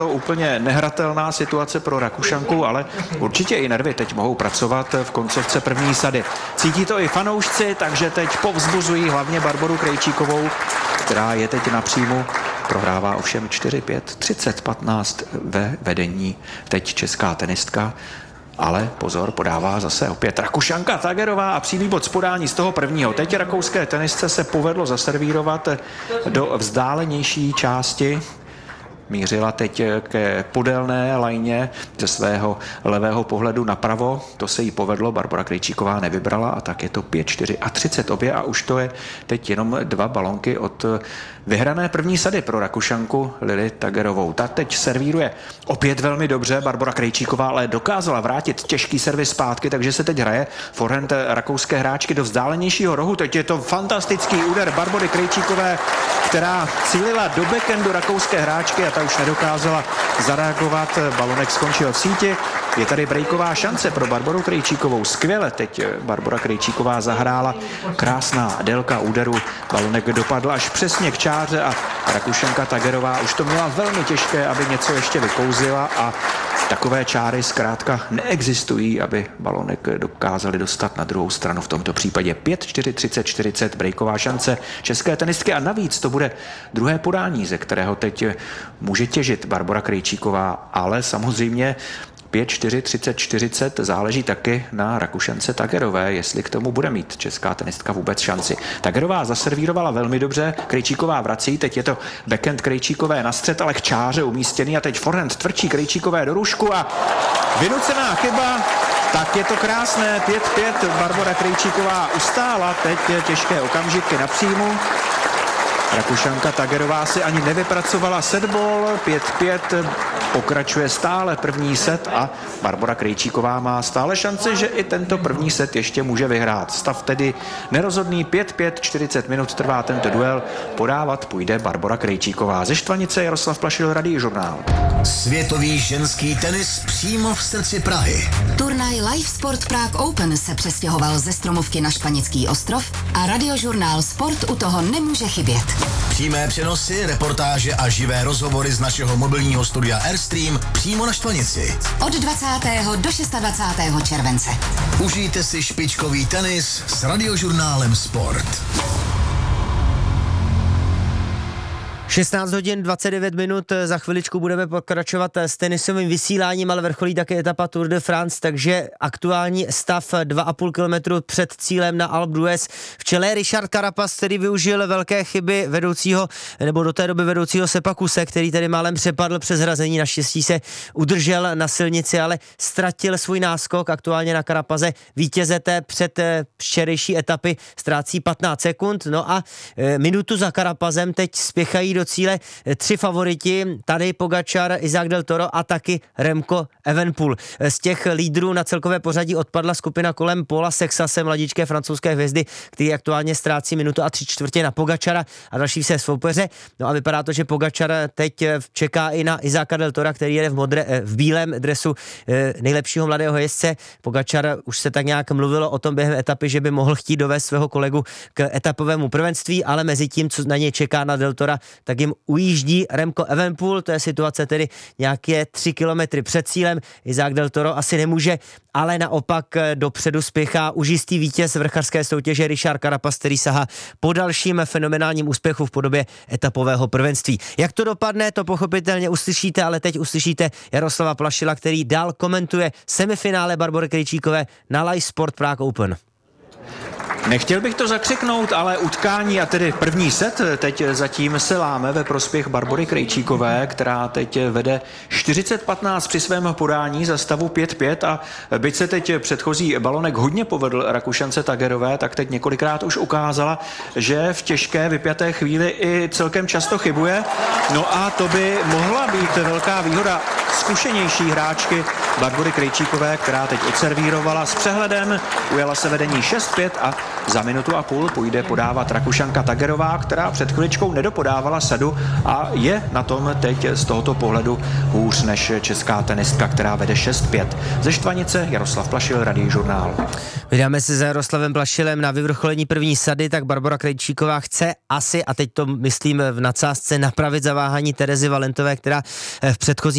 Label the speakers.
Speaker 1: Úplně nehratelná situace pro Rakušanku, ale určitě i nervy teď mohou pracovat v koncovce první sady. Cítí to i fanoušci, takže teď povzbuzují hlavně Barboru Krejčíkovou, která je teď na příjmu. Prohrává ovšem 4-5, 30-15 ve vedení teď česká tenistka. Ale pozor, podává zase opět Rakušanka Tagerová a přímý bod z podání z toho prvního. Teď rakouské tenistce se povedlo zaservírovat do vzdálenější části. Mířila teď ke podélné lajně ze svého levého pohledu napravo. To se jí povedlo, Barbora Krejčíková nevybrala a tak je to 5-4 a 30 obě a už to je teď jenom 2 balonky od vyhrané první sady pro Rakušanku Lili Tagerovou. Ta teď servíruje opět velmi dobře, Barbora Krejčíková ale dokázala vrátit těžký servis zpátky, takže se teď hraje forehand rakouské hráčky do vzdálenějšího rohu. Teď je to fantastický úder Barbory Krejčíkové, která cílila do backhandu rakouské hráčky a ta už nedokázala zareagovat. Balonek skončil v síti. Je tady breaková šance pro Barboru Krejčíkovou. Skvěle teď Barbora Krejčíková zahrála. Krásná délka úderu. Balonek dopadl až přesně k čáře a Rakušanka Tagerová už to měla velmi těžké, aby něco ještě vykouzila a takové čáry zkrátka neexistují, aby balonek dokázali dostat na druhou stranu. V tomto případě 5-4, 30-40 breaková šance české tenistky a navíc to bude druhé podání, ze kterého teď může těžit Barbora Krejčíková, ale samozřejmě 5-4, 30-40 záleží taky na Rakušance Tagerové, jestli k tomu bude mít česká tenistka vůbec šanci. Tagerová zaservírovala velmi dobře, Krejčíková vrací, teď je to backhand Krejčíkové na střed, ale k čáře umístěný a teď forehand tvrdší Krejčíkové do rušku a vynucená chyba, tak je to krásné, 5-5, Barbora Krejčíková ustála, teď těžké okamžiky na příjmu. Rakušanka Tagerová si ani nevypracovala setball, 5-5, pokračuje stále první set a Barbora Krejčíková má stále šance, že i tento první set ještě může vyhrát. Stav tedy nerozhodný, 5-5, 40 minut trvá tento duel, podávat půjde Barbora Krejčíková. Ze Štvanice Jaroslav Plašil, Radiožurnál.
Speaker 2: Světový ženský tenis přímo v srdci Prahy.
Speaker 3: Turnaj Live Sport Prague Open se přestěhoval ze Stromovky na Španěcký ostrov a Radiožurnál Sport u toho nemůže chybět.
Speaker 2: Přímé přenosy, reportáže a živé rozhovory z našeho mobilního studia Airstream přímo na Štvanici.
Speaker 3: Od 20. do 26. července.
Speaker 2: Užijte si špičkový tenis s Radiožurnálem Sport.
Speaker 4: 16 hodin 29 minut, za chviličku budeme pokračovat s tenisovým vysíláním, ale vrcholí také etapa Tour de France, takže aktuální stav 2,5 kilometru před cílem na Alpe d'Huez. V čele Richard Carapaz, který využil velké chyby vedoucího, nebo do té doby vedoucího Sepa Kuse, který tedy málem přepadl přes hrazení, naštěstí se udržel na silnici, ale ztratil svůj náskok. Aktuálně na Carapaze vítěze té před včerejší etapy ztrácí 15 sekund, no a minutu za Carapazem teď spěchají do cíle 3 favoriti, tady Pogačar, Isaac Del Toro a taky Remco Evenepoel. Z těch lídrů na celkové pořadí odpadla skupina kolem Paula Sexase, mladíčké francouzské hvězdy, který aktuálně ztrácí minutu a 3/4 na Pogačara a další se soupeře. No a vypadá to, že Pogačar teď čeká i na Isaaca Del Tora, který jede v bílém dresu nejlepšího mladého jezdce. Pogačar už se tak nějak mluvilo o tom během etapy, že by mohl chtít dovést svého kolegu k etapovému prvenství, ale mezi tím, co na něj čeká na Del Tora, tak jim ujíždí Remco Evenepoel, to je situace tedy nějaké 3 kilometry před cílem. Isaac Del Toro asi nemůže, ale naopak dopředu spěchá už jistý vítěz vrchařské soutěže Richard Carapaz, který sahá po dalším fenomenálním úspěchu v podobě etapového prvenství. Jak to dopadne, to pochopitelně uslyšíte, ale teď uslyšíte Jaroslava Plašila, který dál komentuje semifinále Barbory Krejčíkové na Live Sport Prague Open.
Speaker 1: Nechtěl bych to zakřiknout, ale utkání a tedy první set teď zatím se láme ve prospěch Barbory Krejčíkové, která teď vede 40-15 při svém podání za stavu 5-5 a byť se teď předchozí balonek hodně povedl Rakušance Tagerové, tak teď několikrát už ukázala, že v těžké vypjaté chvíli i celkem často chybuje. No a to by mohla být velká výhoda. zkušenější hráčky Barbory Krejčíkové, která teď odservírovala s přehledem, ujela se vedení 6-5 a za minutu a půl půjde podávat Rakušanka Tagerová, která před chviličkou nedopodávala sadu a je na tom teď z tohoto pohledu hůř než česká tenistka, která vede 6-5. Ze Štvanice Jaroslav Plašil, Radiožurnál.
Speaker 4: Vydáme se za Jaroslavem Plašilem na vyvrcholení první sady, tak Barbora Krejčíková chce asi, a teď to myslím v nadsázce, napravit zaváhání Terezy Valentové, která v předchozí